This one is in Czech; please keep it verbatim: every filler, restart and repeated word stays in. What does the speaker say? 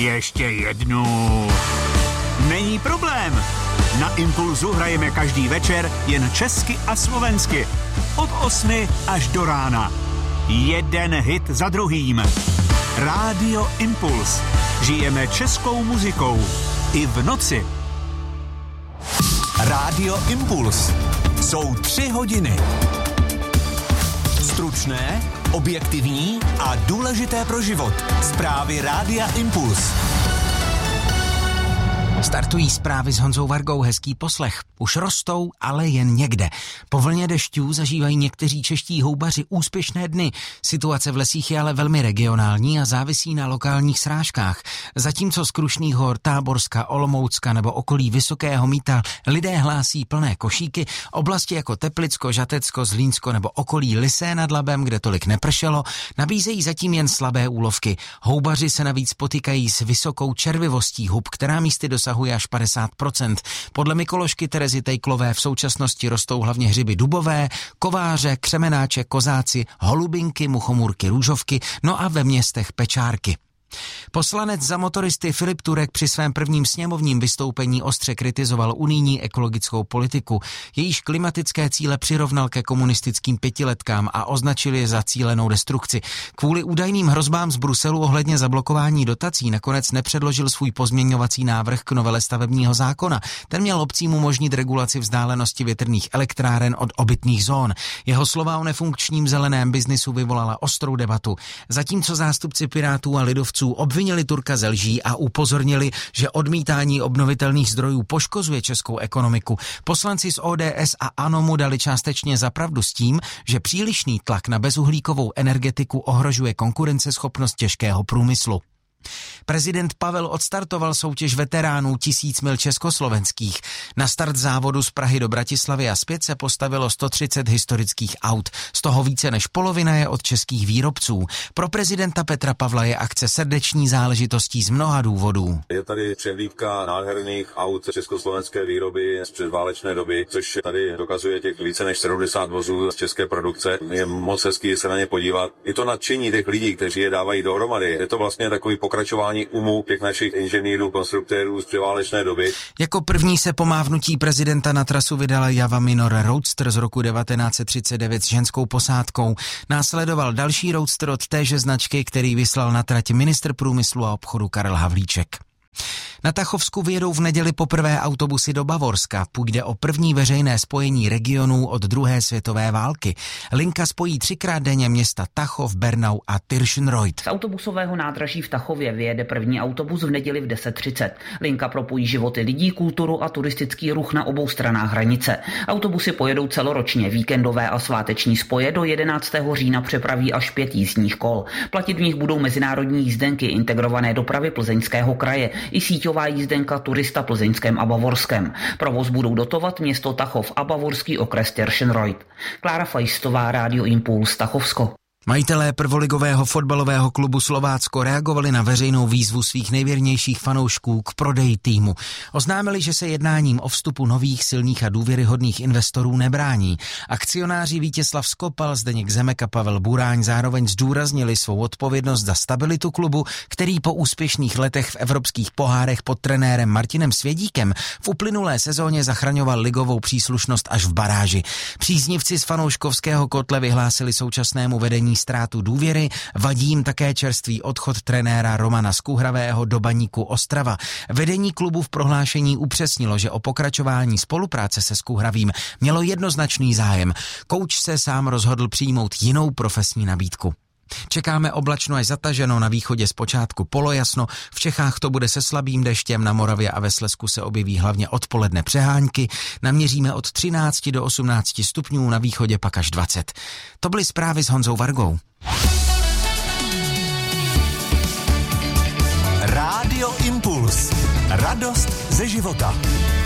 Ještě jednu. Není problém. Na Impulzu hrajeme každý večer jen česky a slovensky. Od osmi až do rána. Jeden hit za druhým. Rádio Impuls. Žijeme českou muzikou. I v noci. Rádio Impuls. Jsou tři hodiny. Stručné, objektivní a důležité pro život. Zprávy Rádia Impuls. Startují zprávy s Honzou Vargou, hezký poslech. Už rostou, ale jen někde. Po vlně dešťů zažívají někteří čeští houbaři úspěšné dny. Situace v lesích je ale velmi regionální a závisí na lokálních srážkách. Zatímco z Krušných hor, Táborska, Olomoucka nebo okolí Vysokého Mýta lidé hlásí plné košíky, oblasti jako Teplicko, Žatecko, Zlínsko nebo okolí Lysé nad Labem, kde tolik nepršelo, nabízejí zatím jen slabé úlovky. Houbaři se navíc potýkají s vysokou červivostí hub, která místy dosahuje až padesát procent. Podle mykoložky Terezy Tejklové v současnosti rostou hlavně hřiby dubové, kováře, křemenáče, kozáci, holubinky, muchomůrky, růžovky, no a ve městech pečárky. Poslanec za motoristy Filip Turek při svém prvním sněmovním vystoupení ostře kritizoval unijní ekologickou politiku. Jejíž klimatické cíle přirovnal ke komunistickým pětiletkám a označil je za cílenou destrukci. Kvůli údajným hrozbám z Bruselu ohledně zablokování dotací nakonec nepředložil svůj pozměňovací návrh k novele stavebního zákona. Ten měl obcím umožnit regulaci vzdálenosti větrných elektráren od obytných zón. Jeho slova o nefunkčním zeleném biznisu vyvolala ostrou debatu. Zatímco zástupci Pirátů a lidovců obvinili Turka ze lží a upozornili, že odmítání obnovitelných zdrojů poškozuje českou ekonomiku. Poslanci z O D S a ANO mu dali částečně za pravdu s tím, že přílišný tlak na bezuhlíkovou energetiku ohrožuje konkurenceschopnost těžkého průmyslu. Prezident Pavel odstartoval soutěž veteránů tisíc mil československých. Na start závodu z Prahy do Bratislavy a zpět se postavilo sto třicet historických aut. Z toho více než polovina je od českých výrobců. Pro prezidenta Petra Pavla je akce srdeční záležitostí z mnoha důvodů. Je tady přehlídka nádherných aut československé výroby z předválečné doby, což tady dokazuje těch více než sedmdesát vozů z české produkce. Je moc hezký se na ně podívat. Je to nadšení těch lidí, kteří je dávají dohromady. Je to vlastně takový pokračování umu těch našich inženýrů, konstruktérů z předválečné doby. Jako první se po mávnutí prezidenta na trasu vydala Java Minor Roadster z roku devatenáct set třicet devět s ženskou posádkou. Následoval další Roadster od téže značky, který vyslal na trať ministr průmyslu a obchodu Karel Havlíček. Na Tachovsku vyjedou v neděli poprvé autobusy do Bavorska. Půjde o první veřejné spojení regionů od druhé světové války. Linka spojí třikrát denně města Tachov, Bernau a Tirschenreuth. Z autobusového nádraží v Tachově vyjede první autobus v neděli v deset třicet. Linka propojí životy lidí, kulturu a turistický ruch na obou stranách hranice. Autobusy pojedou celoročně, víkendové a sváteční spoje do jedenáctého října přepraví až pět jízdních kol. Platit v nich budou mezinárodní jízdenky integrované dopravy Plzeňského kraje i síťová jízdenka turista plzeňském a bavorském. Provoz budou dotovat město Tachov a bavorský okres Tirschenreuth. Klára Fajstová, Rádio Impuls, Tachovsko. Majitelé prvoligového fotbalového klubu Slovácko reagovali na veřejnou výzvu svých nejvěrnějších fanoušků k prodeji týmu. Oznámili, že se jednáním o vstupu nových, silných a důvěryhodných investorů nebrání. Akcionáři Vítězslav Skopal, Zdeněk Zemek a Pavel Buráň zároveň zdůraznili svou odpovědnost za stabilitu klubu, který po úspěšných letech v evropských pohárech pod trenérem Martinem Svědíkem v uplynulé sezóně zachraňoval ligovou příslušnost až v baráži. Příznivci z fanouškovského kotle vyhlásili současnému vedení ztrátu důvěry, vadí jim také čerstvý odchod trenéra Romana Skuhravého do Baníku Ostrava. Vedení klubu v prohlášení upřesnilo, že o pokračování spolupráce se Skuhravým mělo jednoznačný zájem. Kouč se sám rozhodl přijmout jinou profesní nabídku. Čekáme oblačno až zataženo, na východě zpočátku polojasno, v Čechách to bude se slabým deštěm, na Moravě a ve Slezsku se objeví hlavně odpoledne přehánky, naměříme od třináct do osmnáct stupňů, na východě pak až dvacet. To byly zprávy s Honzou Vargou. Rádio Impuls. Radost ze života.